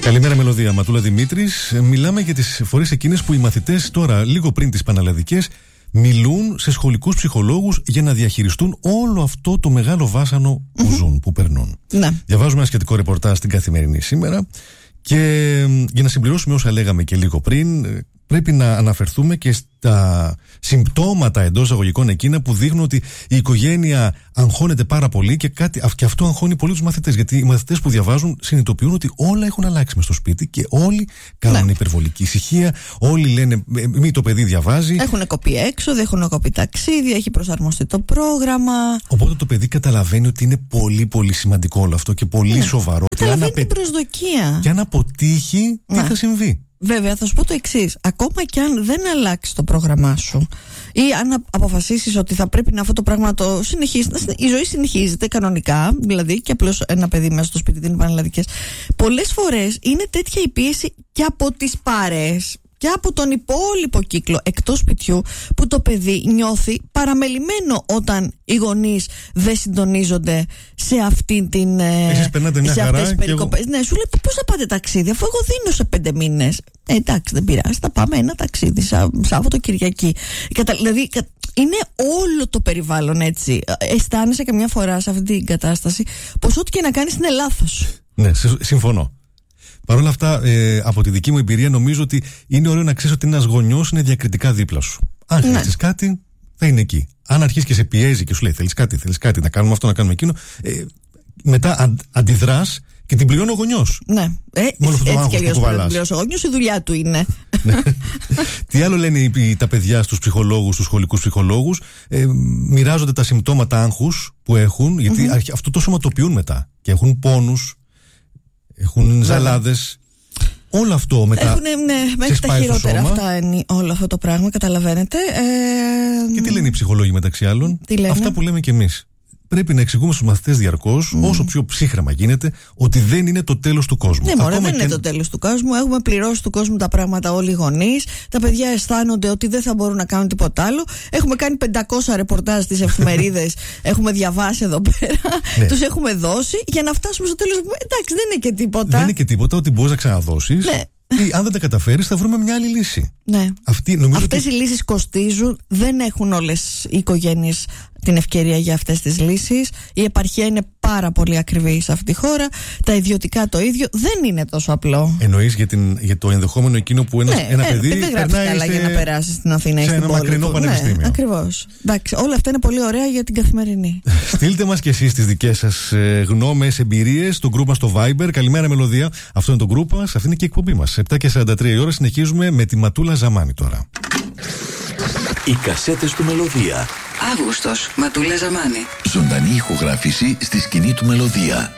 Καλημέρα, Μελωδία. Ματούλα Δημήτρης. Μιλάμε για τις φορές εκείνες που οι μαθητές τώρα, λίγο πριν τις πανελλαδικές, μιλούν σε σχολικούς ψυχολόγους για να διαχειριστούν όλο αυτό το μεγάλο βάσανο που ζουν, που περνούν. Ναι. Διαβάζουμε ένα σχετικό ρεπορτάζ στην Καθημερινή σήμερα και για να συμπληρώσουμε όσα λέγαμε και λίγο πριν, πρέπει να αναφερθούμε και στα συμπτώματα εντός εισαγωγικών εκείνα που δείχνουν ότι η οικογένεια αγχώνεται πάρα πολύ και αυτό αγχώνει πολύ τους μαθητές. Γιατί οι μαθητές που διαβάζουν συνειδητοποιούν ότι όλα έχουν αλλάξει μες στο σπίτι και όλοι κάνουν υπερβολική ησυχία. Όλοι λένε μη το παιδί διαβάζει. Έχουν κοπεί έξοδο, έχουν κοπεί ταξίδια, έχει προσαρμοστεί το πρόγραμμα. Οπότε το παιδί καταλαβαίνει ότι είναι πολύ πολύ σημαντικό όλο αυτό και πολύ σοβαρό. Καταλαβαίνει την προσδοκία. Και αν αποτύχει, τι θα συμβεί. Βέβαια, θα σου πω το εξής. Ακόμα και αν δεν αλλάξει το πρόγραμμά σου ή αν αποφασίσεις ότι θα πρέπει αυτό το πράγμα το συνεχίσει, η ζωή συνεχίζεται κανονικά, δηλαδή και απλώς ένα παιδί μέσα στο σπίτι δεν είναι πανελλαδικές. Πολλές φορές είναι τέτοια η πίεση και από τις παρέες και από τον υπόλοιπο κύκλο εκτός σπιτιού που το παιδί νιώθει παραμελημένο όταν οι γονείς δεν συντονίζονται σε αυτήν την. Εσείς περνάτε μια χαρά αυτές τις περικοπές. Ναι, σου λέει πώς θα πάτε ταξίδι, αφού εγώ δίνω σε 5 μήνες. Εντάξει, δεν πειράζει, θα πάμε ένα ταξίδι Σάββατο Κυριακή. Δηλαδή είναι όλο το περιβάλλον έτσι. Αισθάνεσαι καμιά φορά σε αυτή την κατάσταση πως ό,τι και να κάνεις είναι λάθος. Ναι, συμφωνώ. Παρ' όλα αυτά, από τη δική μου εμπειρία, νομίζω ότι είναι ωραίο να ξέρεις ότι ένας γονιός είναι διακριτικά δίπλα σου. Αν χρειάζεσαι κάτι, θα είναι εκεί. Αν αρχίσει και σε πιέζει και σου λέει θέλεις κάτι, να κάνουμε αυτό, να κάνουμε εκείνο, μετά αντιδράς και την πληρώνει ο γονιός. Ναι, έτσι κι αλλιώς πρέπει να πληρώσει ο γονιός, η δουλειά του είναι. Τι άλλο λένε τα παιδιά στους ψυχολόγους, στους σχολικούς ψυχολόγους, μοιράζονται τα συμπτώματα άγχους που έχουν, γιατί αυτό το σωματοποιούν μετά και έχουν πόνους. Έχουν ζαλάδες. Όλο αυτό μετά. Έχουν μέχρι τα χειρότερα αυτά όλο αυτό το πράγμα, καταλαβαίνετε. Και τι λένε οι ψυχολόγοι μεταξύ άλλων? Αυτά που λέμε κι εμείς. Πρέπει να εξηγούμε στους μαθητές διαρκώς, όσο πιο ψύχρεμα γίνεται, ότι δεν είναι το τέλος του κόσμου. Ναι, μωρέ, δεν είναι το τέλος του κόσμου. Έχουμε πληρώσει του κόσμου τα πράγματα όλοι οι γονείς. Τα παιδιά αισθάνονται ότι δεν θα μπορούν να κάνουν τίποτα άλλο. Έχουμε κάνει 500 ρεπορτάζ στις εφημερίδες. Έχουμε διαβάσει εδώ πέρα. Τους έχουμε δώσει για να φτάσουμε στο τέλος. Εντάξει, δεν είναι και τίποτα. Δεν είναι και τίποτα, ότι μπορείς να ξαναδώσεις. Ναι. Ή αν δεν τα καταφέρεις, θα βρούμε μια άλλη λύση. Ναι. Αυτές οι λύσεις κοστίζουν. Δεν έχουν όλες οι οικογένειες την ευκαιρία για αυτές τις λύσεις. Η επαρχία είναι πάρα πολύ ακριβή σε αυτή τη χώρα. Τα ιδιωτικά το ίδιο. Δεν είναι τόσο απλό. Εννοείς για το ενδεχόμενο εκείνο που ένα παιδί δεν γράφει καλά για να περάσει στην Αθήνα ή στην πόλη. Σε ένα μακρινό πανεπιστήμιο. Ναι, ακριβώς. Εντάξει, όλα αυτά είναι πολύ ωραία για την Καθημερινή. Στείλτε μας και εσείς τις δικές σας γνώμες, εμπειρίες στο group μας στο Viber. Καλημέρα, Μελωδία. Αυτό είναι το group μας, αυτή είναι και η εκπομπή μας. 7:43 η ώρα. Συνεχίζουμε με τη Ματούλα Ζαμάνη τώρα. Οι κασέτες του Μελωδία. Αύγουστος, Ματούλα Ζαμάνη. Ζωντανή ηχογράφηση στη σκηνή του Μελωδία.